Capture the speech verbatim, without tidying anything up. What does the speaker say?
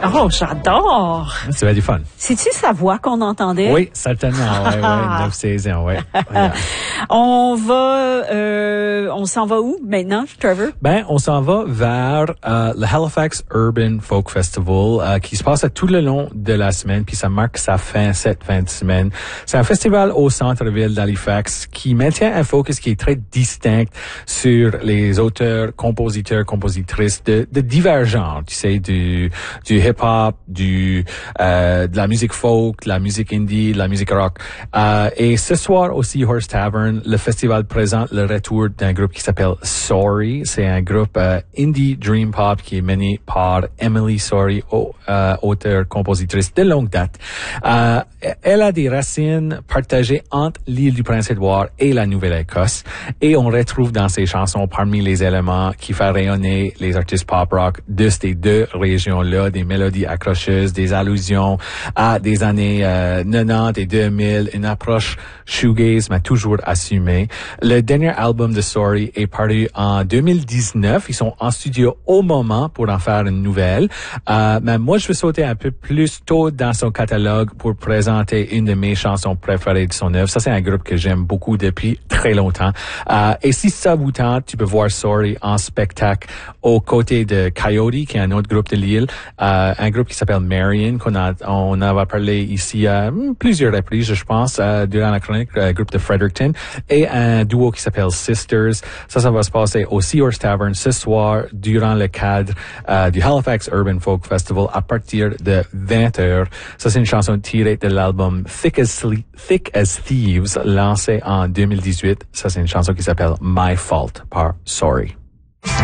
Oh, j'adore! Ça va être du fun. C'est-tu sa voix qu'on entendait? Oui, certainement, oui, oui, neuf saisons, oui. Voilà. On va, euh, on s'en va où maintenant, Trevor? Ben, on s'en va vers euh, le Halifax Urban Folk Festival euh, qui se passe à tout le long de la semaine, puis ça marque sa fin cette fin de semaine. C'est un festival au centre-ville d'Halifax qui maintient un focus qui est très distinct sur les auteurs, compositeurs, compositrices de, de divers genres, tu sais, du, du hip-hop, du euh, de la musique folk, de la musique indie, de la musique rock. Euh, et ce soir au Seahorse Tavern, le festival présente le retour d'un groupe qui s'appelle Sorry. C'est un groupe euh, indie dream pop qui est mené par Emily Sorry, au, euh, auteure, compositrice de longue date. Euh, elle a des racines partagées entre l'île du Prince-Édouard et la Nouvelle-Écosse, et on retrouve dans ses chansons parmi les éléments qui font rayonner les artistes pop rock de ces deux régions-là, des mélodies accrocheuses, des allusions à des années euh, quatre-vingt-dix et deux mille, une approche shoegaze mais toujours assumée. Le dernier album de Sorry est paru en deux mille dix-neuf. Ils sont en studio au moment pour en faire une nouvelle. Euh, mais moi, je veux sauter un peu plus tôt dans son catalogue pour présenter une de mes chansons préférées de son œuvre. Ça, c'est un groupe que j'aime beaucoup depuis très longtemps. Euh, et si ça vous tente, tu peux voir Sorry en spectacle aux côtés de Coyote, qui est un autre groupe de Lille, euh, un groupe qui s'appelle Marion, qu'on a, on avait parlé ici à euh, plusieurs reprises, je pense, euh, durant la chronique, euh, groupe de Fredericton, et un duo qui s'appelle Sisters. Ça, ça va se passer au Seahorse Tavern ce soir durant le cadre euh, du Halifax Urban Folk Festival à partir de vingt heures. Ça, c'est une chanson tirée de l'album Thick as, Sle- Thick as Thieves, lancé en deux mille dix-huit. Ça, c'est une chanson qui s'appelle My Fault par Sorry.